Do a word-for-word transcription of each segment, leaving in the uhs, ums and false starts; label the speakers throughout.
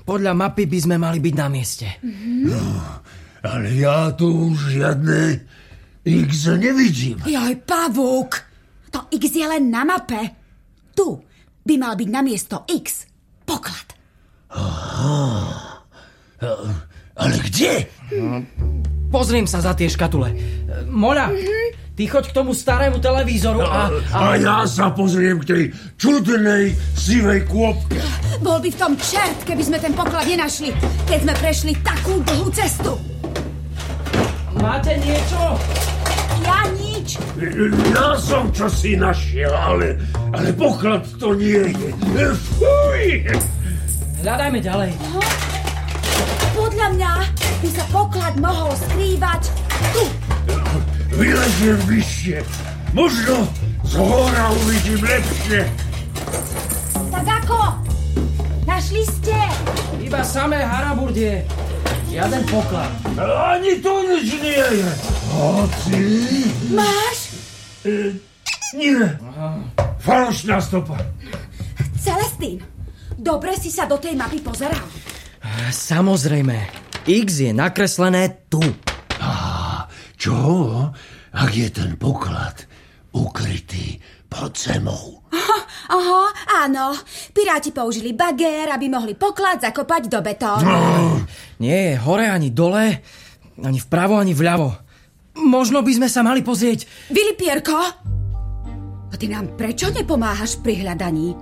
Speaker 1: Podľa mapy by sme mali byť na mieste.
Speaker 2: Mm-hmm. No, ale ja tu už žiadne X nevidím.
Speaker 3: Joj, pavúk, to X je len na mape. Tu by mal byť na miesto X poklad.
Speaker 2: Aha. Ale kde?
Speaker 1: Pozriem sa za tie škatule. Moľa, mm-hmm. ty choď k tomu starému televízoru a...
Speaker 2: A, a ja sa pozriem k tej čudnej sivej kôpke.
Speaker 3: Bol by v tom čert, keby sme ten poklad nenašli, keď sme prešli takú dlhú cestu.
Speaker 2: Máte niečo?
Speaker 3: Ja nič.
Speaker 2: Ja som čosi našiel, ale, ale poklad to nie je. Fuj!
Speaker 1: Hľadajme ďalej.
Speaker 3: Aha. Podľa mňa by sa poklad mohol skrývať tu.
Speaker 2: Vyleziem vyššie. Možno z hora uvidím lepšie.
Speaker 3: Tak ako? Našli ste?
Speaker 1: Iba samé haraburdie. Žiaden poklad.
Speaker 2: Ani to nič nie je. Hoci...
Speaker 3: Máš?
Speaker 2: E, nie. Falošná stopa.
Speaker 3: Celestín, dobre si sa do tej mapy pozeral.
Speaker 1: Samozrejme. X je nakreslené tu.
Speaker 2: A čo, ak je ten poklad ukrytý pod zemou?
Speaker 3: Aha, aha, áno. Piráti použili bagér, aby mohli poklad zakopať do betónu.
Speaker 2: No.
Speaker 1: Nie je hore ani dole, ani vpravo, ani vľavo. Možno by sme sa mali pozrieť...
Speaker 3: Vilipierko? A ty nám prečo nepomáhaš pri hľadaní?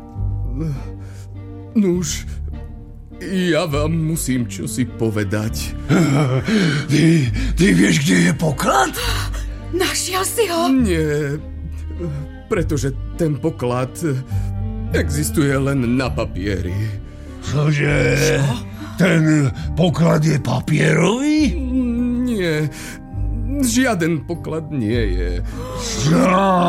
Speaker 4: Nuž... Ja vám musím čosi povedať.
Speaker 2: Ty, ty vieš, kde je poklad?
Speaker 3: Našiel si ho?
Speaker 4: Nie, pretože ten poklad existuje len na papieri.
Speaker 2: Cože? Čo? Ten poklad je papierový?
Speaker 4: Nie, žiaden poklad nie je.
Speaker 2: Čo?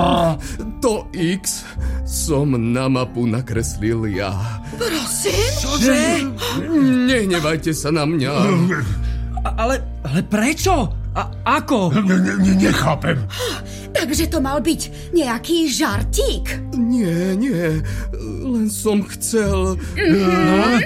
Speaker 4: To X som na mapu nakreslil ja.
Speaker 3: Prosím?
Speaker 1: Čože?
Speaker 4: Nehnevajte sa na mňa.
Speaker 1: Ale, ale prečo? A ako?
Speaker 2: Ne, ne, nechápem.
Speaker 3: Takže to mal byť nejaký žartík?
Speaker 4: Nie, nie. Len som chcel...
Speaker 1: No?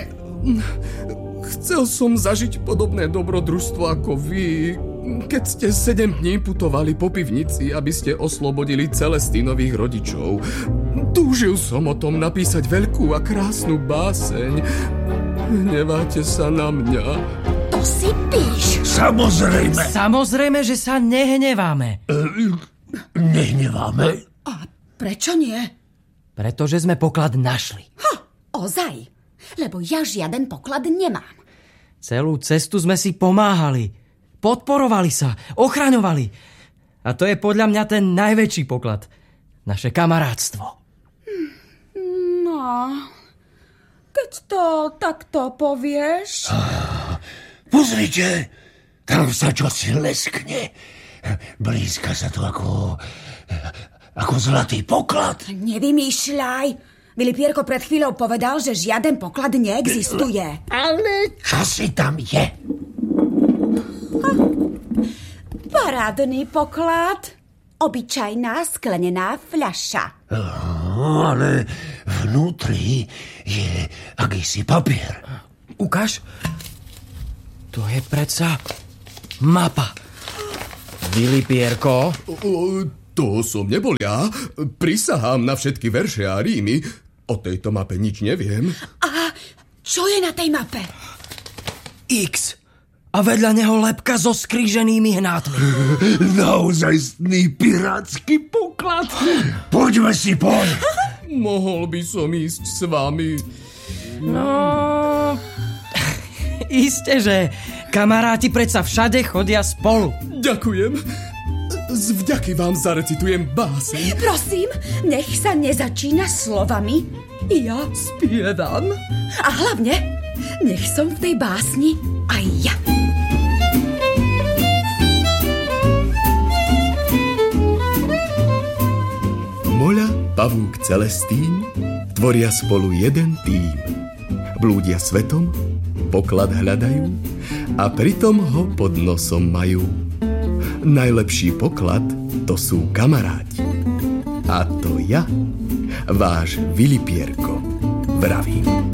Speaker 4: Chcel som zažiť podobné dobrodružstvo ako vy, keď ste sedem dní putovali po pivnici, aby ste oslobodili Celestínových rodičov. Túžil som o tom napísať veľkú a krásnu báseň. Hneváte sa na mňa?
Speaker 3: To si píš.
Speaker 2: Samozrejme.
Speaker 1: Samozrejme, že sa nehneváme.
Speaker 2: E, nehneváme?
Speaker 3: A prečo nie?
Speaker 1: Pretože sme poklad našli.
Speaker 3: Ha, ozaj. Lebo ja žiaden poklad nemám.
Speaker 1: Celú cestu sme si pomáhali. Podporovali sa, ochraňovali. A to je podľa mňa ten najväčší poklad. Naše kamarátstvo.
Speaker 3: No, keď to takto povieš...
Speaker 2: Pozrite, tam sa čosi leskne. Blízka sa to ako... ako zlatý poklad.
Speaker 3: Nevymýšľaj. Vilipierko pred chvíľou povedal, že žiaden poklad neexistuje.
Speaker 2: Ale čo si tam je?
Speaker 3: Ha, parádny poklad. Obyčajná sklenená fľaša.
Speaker 2: Oh, ale vnútri je akýsi papier.
Speaker 1: Ukáž. To je predsa mapa. Vilipierko.
Speaker 4: To som nebol ja. Prisahám na všetky verše a rímy. O tejto mape nič neviem.
Speaker 3: A čo je na tej mape?
Speaker 1: X. A vedľa neho lebka so skríženými hnátmi.
Speaker 2: Naozajstný pirátsky poklad. Poďme si, poď.
Speaker 4: Mohol by som ísť s vami.
Speaker 1: No... Isté, že kamaráti predsa všade chodia spolu.
Speaker 4: Ďakujem. Z vďaky vám zarecitujem báseň.
Speaker 3: Prosím, nech sa nezačína slovami. Ja spievam. A hlavne, nech som v tej básni aj ja.
Speaker 4: Moľa, pavúk, Celestín tvoria spolu jeden tím. Blúdia svetom, poklad hľadajú a pritom ho pod nosom majú. Najlepší poklad to sú kamaráti. A to ja, váš Vilipierko, vravím.